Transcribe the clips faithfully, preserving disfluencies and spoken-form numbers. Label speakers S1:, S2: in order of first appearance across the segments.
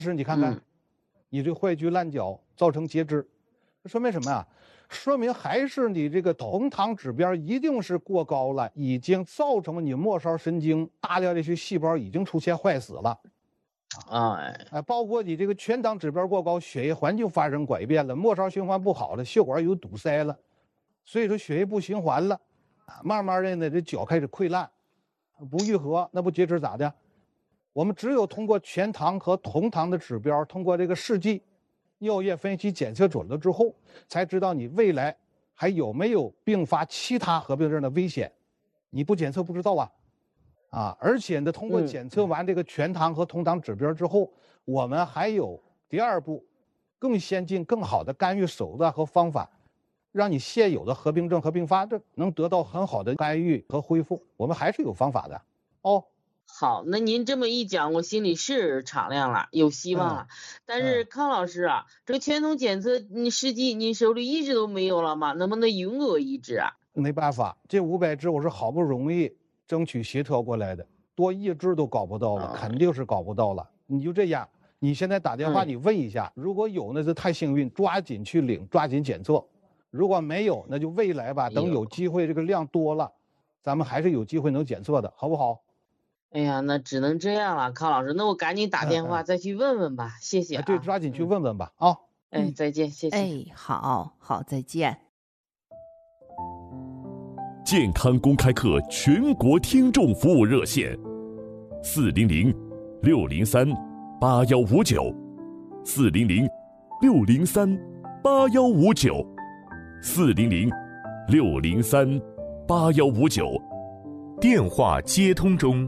S1: 是你看看，
S2: 嗯
S1: 你这坏疽烂脚造成截肢，这说明什么呀？说明还是你这个酮糖指标一定是过高了，已经造成了你末梢神经大量这些细胞已经出现坏死了。
S2: 哎，
S1: 哎，包括你这个全糖指标过高，血液环境发生改变了，末梢循环不好了，血管有堵塞了，所以说血液不循环了，慢慢的呢，这脚开始溃烂，不愈合，那不截肢咋的？我们只有通过全糖和酮糖的指标，通过这个试剂、尿液分析检测准了之后，才知道你未来还有没有并发其他合并症的危险。你不检测不知道啊。啊，而且呢，通过
S2: 嗯
S1: 检测完这个全糖和酮糖指标之后，我们还有第二步，更先进、更好的干预手段和方法，让你现有的合并症和并发症能得到很好的干预和恢复。我们还是有方法的哦。
S2: 好，那您这么一讲，我心里是敞亮了，有希望了。但是康老师啊，这个全酮检测，你实际您手里一直都没有了吗？能不能允我一支啊？
S1: 没办法，这五百支我是好不容易争取协调过来的，多一支都搞不到了，
S2: 啊
S1: 肯定是搞不到了。你就这样，你现在打电话，
S2: 嗯
S1: 你问一下，如果有那是太幸运，抓紧去领，抓紧检测；如果没有，那就未来吧，等
S2: 有
S1: 有机会这个量多了，咱们还是有机会能检测的，好不好？
S2: 哎呀，那只能这样了，康老师，那我赶紧打电话再去问问吧，谢谢
S1: 哎，
S2: 啊。
S1: 对，抓紧去
S2: 嗯
S1: 问问吧，啊。
S2: 哎，再见，谢谢。
S3: 哎，好好，再见。
S4: 健康公开课全国听众服务热线：四零零六零三八幺五九，四零零六零三八幺五九，四零零六零三八幺五九，电话接通中。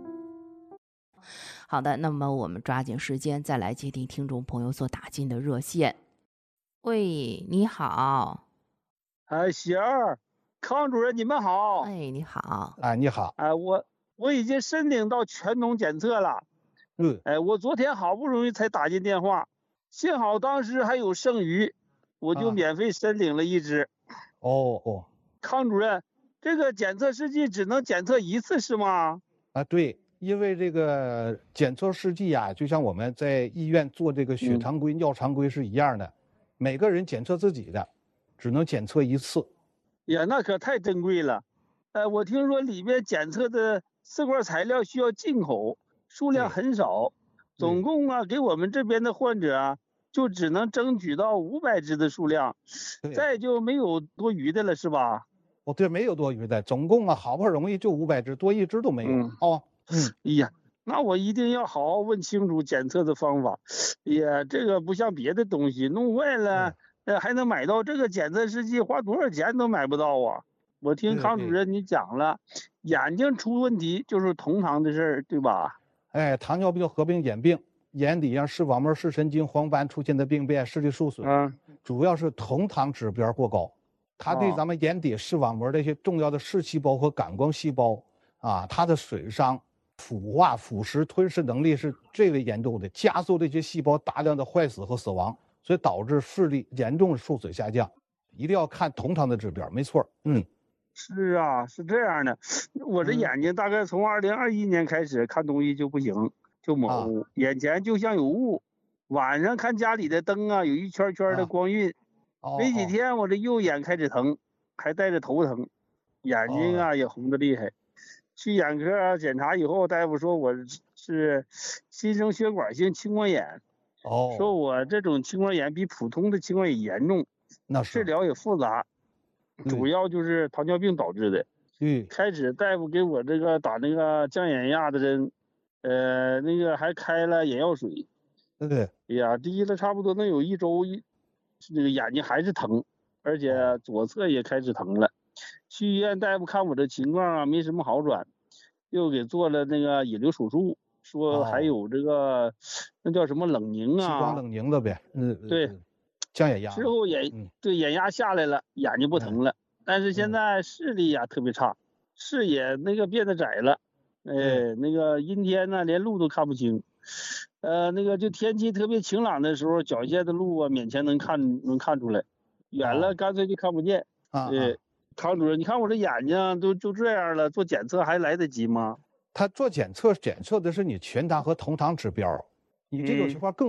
S3: 好的，那么我们抓紧时间再来接听听众朋友所打进的热线。喂，你好。
S5: 哎，喜儿，康主任，你们好。
S3: 哎，你好。
S1: 哎，你好。
S5: 哎，我我已经申领到全酮检测了。
S1: 嗯。
S5: 哎，我昨天好不容易才打进电话，幸好当时还有剩余，我就免费申领了一支。
S1: 啊、哦哦。
S5: 康主任，这个检测试剂只能检测一次是吗？
S1: 啊，对。因为这个检测试剂啊，就像我们在医院做这个血常规、嗯、尿常规是一样的，每个人检测自己的，只能检测一次。
S5: 呀，那可太珍贵了。呃，我听说里面检测的试管材料需要进口，数量很少，总共啊，给我们这边的患者啊，就只能争取到五百支的数量，再就没有多余的了，是吧？
S1: 哦，对，没有多余的，总共啊，好不容易就五百支，多一支都没有。嗯、哦。
S5: 嗯，哎呀，那我一定要好好问清楚检测的方法。哎呀，这个不像别的东西，弄坏了，呃，还能买到这个检测试剂，花多少钱都买不到啊！我听康主任你讲了，眼睛出问题就是酮糖的事儿，对吧？
S1: 哎，糖尿病合并眼病，眼底上视网膜、视神经、黄斑出现的病变、视力受损，
S5: 嗯，
S1: 主要是酮糖指标过高，它对咱们眼底视网膜这些重要的视细胞和感光细胞啊，它的损伤。腐化、腐蚀、吞噬能力是最为严重的，加速这些细胞大量的坏死和死亡，所以导致视力严重受损下降。一定要看酮糖的指标，没错。嗯，
S5: 是啊，是这样的。我这眼睛大概从二零二一年开始看东西就不行，就模糊，啊、眼前就像有雾。晚上看家里的灯啊，有一圈圈的光晕。啊、没几天我这右眼开始疼，还带着头疼，眼睛啊、哦、也红得厉害。去眼科检查以后，大夫说我是新生血管性青光眼，
S1: 哦，
S5: 说我这种青光眼比普通的青光眼严重，
S1: 那
S5: 治疗也复杂，
S1: 嗯、
S5: 主要就是糖尿病导致的。
S1: 嗯，
S5: 开始大夫给我这个打那个降眼压的针，呃，那个还开了眼药水。
S1: 对对。
S5: 哎呀，滴了差不多能有一周，那个眼睛还是疼，而且左侧也开始疼了。去医院大夫看我这情况啊，没什么好转，又给做了那个引流手术，说还有这个、哦、那叫什么冷凝啊，
S1: 激光冷凝的呗，嗯，
S5: 对，
S1: 降眼压
S5: 之后眼、嗯、对眼压下来了，眼睛不疼了，嗯、但是现在视力呀、啊、特别差，视野那个变得窄了，哎，嗯、那个阴天呢连路都看不清，呃，那个就天气特别晴朗的时候，脚下的路啊勉强能看能看出来，远了干脆就看不见，
S1: 啊，
S5: 对。康主任，你看我这眼睛都就这样了，做检测还来得及吗？
S1: 他做检测检测的是你全糖和酮糖指标， 你这种情况更。